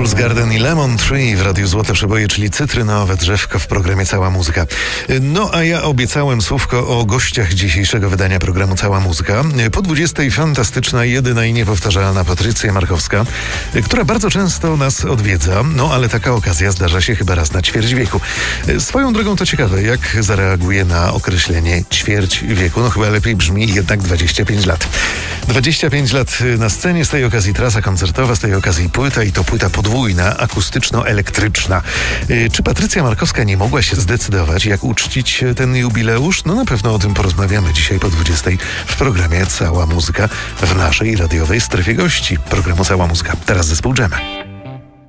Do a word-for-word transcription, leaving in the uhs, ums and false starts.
Fool's Garden i Lemon Tree w Radiu Złote Przeboje, czyli cytrynowe drzewko w programie Cała Muzyka. No a ja obiecałem słówko o gościach dzisiejszego wydania programu Cała Muzyka. Po dwudziestej fantastyczna, jedyna i niepowtarzalna Patrycja Markowska, która bardzo często nas odwiedza, no ale taka okazja zdarza się chyba raz na ćwierć wieku. Swoją drogą to ciekawe, jak zareaguje na określenie ćwierć wieku. No chyba lepiej brzmi jednak dwadzieścia pięć lat. dwadzieścia pięć lat na scenie, z tej okazji trasa koncertowa, z tej okazji płyta i to płyta podwójna, akustyczno-elektryczna. Czy Patrycja Markowska nie mogła się zdecydować, jak uczcić ten jubileusz? No na pewno o tym porozmawiamy dzisiaj po dwudziestej w programie Cała Muzyka w naszej radiowej strefie gości programu Cała Muzyka. Teraz zespół Dżemy.